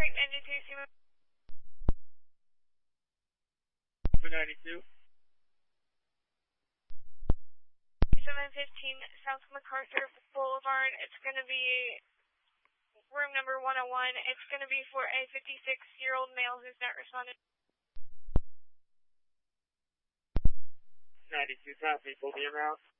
Creek 92, Seymour. 92. 715 South MacArthur Boulevard. It's going to be room number 101. It's going to be for a 56-year-old male who's not responded. 92 copy, will be around.